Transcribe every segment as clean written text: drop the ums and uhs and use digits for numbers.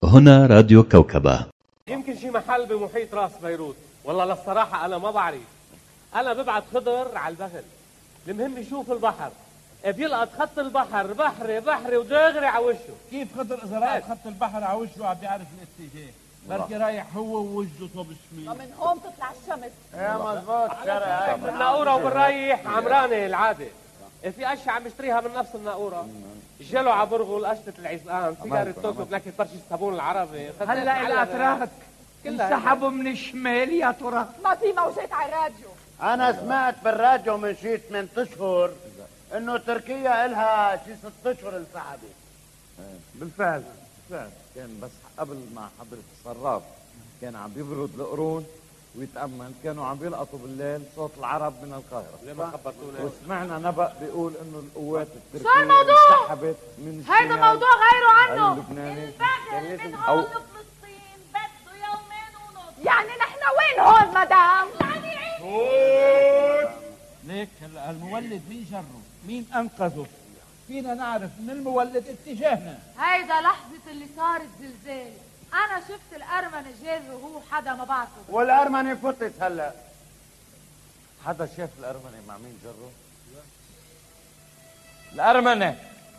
هنا راديو كوكبة. يمكن شي محل بمحيط راس بيروت، والله للصراحة أنا ما بعرف. أنا ببعت خضر على البغل، المهم يشوف البحر، بيلقط خط البحر بحري ودغري على وشه. كيف خضر إذا لقط خط البحر على وشه عم بيعرف الاتجاه؟ بركي رايح هو ووجهه طب شمال، ومن هون تطلع الشمس. يا مزبوط شرع من الناقورة وبالرايح عمرانة العادة. في أشياء عم يشتريها من نفس الناقورة، جلو على برغل، قشطة العزقان، سيجارة توكو، بلاكي فرش الصابون العربي. هلا الأتراك انسحبوا من الشمال يا ترى؟ ما في موجات على الراديو. انا سمعت بالراديو من شي 8 اشهر انه تركيا الها شي 6 اشهر انسحبت. بالفعل كان بس قبل ما حضرة الصراف كان عم بيبرد القرون ويتأمل، كانوا عم بيلقطوا بالليل صوت العرب من القاهرة. ليه ما خبرتونا؟ وسمعنا نبأ بيقول انه القوات التركية شو الموضوع؟ انسحبت من هيدا موضوع غيره عنه. اللبناني البغل من هون لفلسطين بده يومين ونص. يعني نحن وين هون مدام؟ ليك هلا هالمولد مين جره؟ مين انقذه؟ فينا نعرف من المولد اتجاهنا. هيدا لحظة اللي صار الزلزال. أنا شفت الأرمنة جر وهو حدا ما بعرفه. والارمني فتت هلا. حدا شاف الأرمنة مع مين جره؟ الأرمنة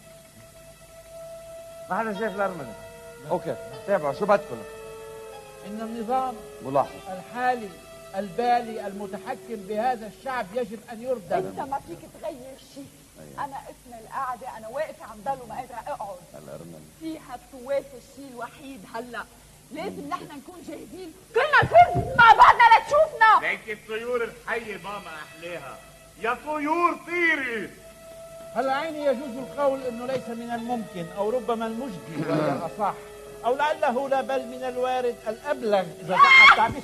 ما حدا شاف الأرمنة. اوكي تابعوا شو بدكم؟ ان النظام ملاحظ الحالي البالي المتحكم بهذا الشعب يجب ان يردم. انت ما فيك تغير شيء. انا اسم القعده، انا واقفه عم ضل وما قادره اقعد. الأرمنة فيها توافق الشيء الوحيد هلا لازم نحن نكون جاهزين، كلنا نكون مع بعضنا لتشوفنا. ليك الطيور الحية ماما أحلاها، يا طيور طيري. هلا عيني يجوز القول انه ليس من الممكن او ربما المجدي ولا اصح او لعله لا بل من الوارد الابلغ اذا صح التعبير.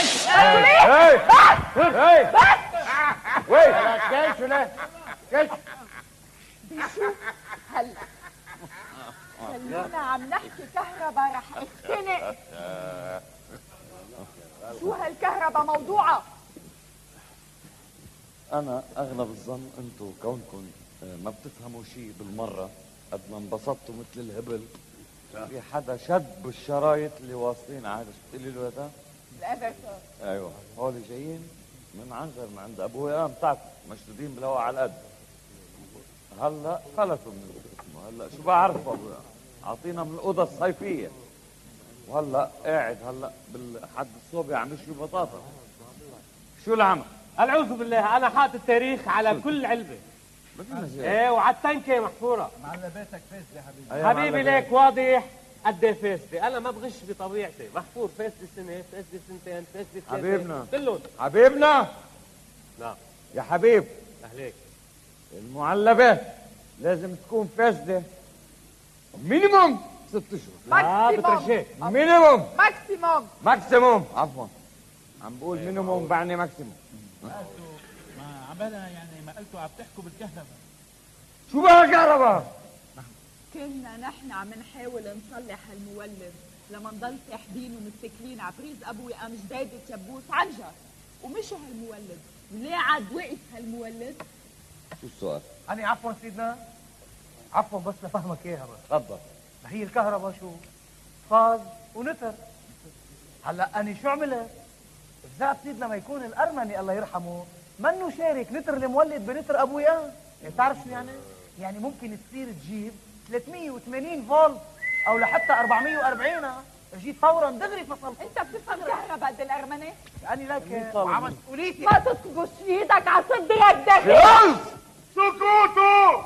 كيف لا كيف بشو هلا خلونا عم نحكي كهرباء رح اختنق. شو هالكهرباء موضوعها؟ أنا أغلب الظن أنتوا كونكم ما بتفهموا شيء بالمرة قد ما انبسطتوا مثل الهبل. في حدا شد بالشرايط اللي واصلين على شو بتقولي له هذا؟ الافرتون. ايوه هول جايين من عنجر من عند ابويا بتاعكم مشدودين بالهواء على القد. هلا خلصوا من الاسم. هلا شو بعرف ابويا اعطينا من الاوضه الصيفيه، وهلا قاعد هلا بالحد الصوبي عم يشوي بطاطا. شو العمل؟ أعوذ بالله، أنا حاطط التاريخ على كل علبة. ايه وعلى التنكة محفورة. معلباتك فاسدة حبيبي. حبيبي ليك واضح قد ايه فاسدة. أنا ما بغش بطبيعتي، محفور فاسدة سنة، فاسدة سنتين، فاسدة ثلاثة. حبيبنا كلهم. حبيبنا. نعم يا حبيب أهليك. المعلبات لازم تكون فاسدة مينيموم 6 اشهر. بترجيك مينيموم ماكسيموم. عفوا عم بقول مينيموم بعني ماكسيموم. ما عبالها يعني ما قلتوا عم تحكوا بالكهرباء. شو بقى كهرباء؟ كنا نحن عم نحاول نصلح هالمولد لما نضل ساحبين ومتكلين على بريز ابوي قام جديد تشبوس عنجر ومشى هالمولد. وليه عاد وقف هالمولد؟ شو السؤال؟ أنا عفوا سيدنا، عفوا بس لفهمك إياها بس. تفضل. ما هي الكهرباء شو؟ فاز ونتر. هلا أنا شو عملت؟ بزعت سيدنا ما يكون الأرمني الله يرحمه منه شارك نتر المولد بنتر أبويا. بتعرف شو يعني؟ يعني ممكن تصير تجيب 380 فولت أو لحتى 440. جيت فورا دغري فصلت. انت بتفهم كهرباء قد الارمنه؟ يعني لك وعم مسؤوليتي. ما تسقش ايدك على صدرك دغري. سكوتوا.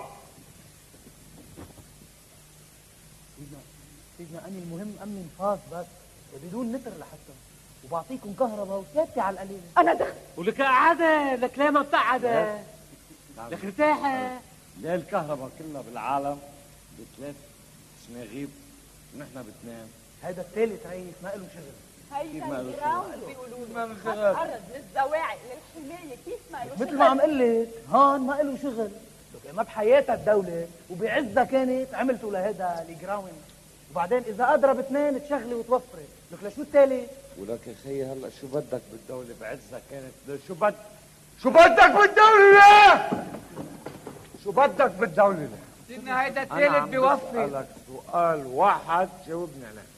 سيدنا أنا المهم أمن فاز بس بدون نتر لحتى وبعطيكم كهرباء وثابتة على القليل. أنا دخل ولك قعدة لك ليه ما بتقعدة؟ لك ارتاحة. ليه الكهرباء كلها بالعالم ب3 شناغيب ونحن ب2؟ هذا الثالث رئيس ما له شغل. هيدا الجراوند بيقولوا له شغل؟ أرض للزواعي للحماية. كيف ما له شغل؟ مثل ما عم قل لك هون ما له شغل. لك ما بحياتها الدولة وبعزها كانت عملتوا لهذا الجراوند. وبعدين إذا أضرب 2 تشغلي وتوفري. لك لشو الثالث؟ ولك يا خيي هلا شو بدك بالدولة بعزها كانت؟ شو بدك بالدولة؟ شو بدك بالدولة؟ سيدنا هيدا أنا الثالث عم بيوفر. بسألك سؤال واحد جاوبني عليه.